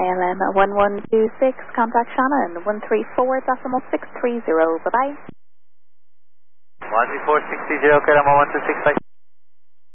KLM 1126, contact Shannon 134.630. Bye bye. 134.630, KLM 1126, bye.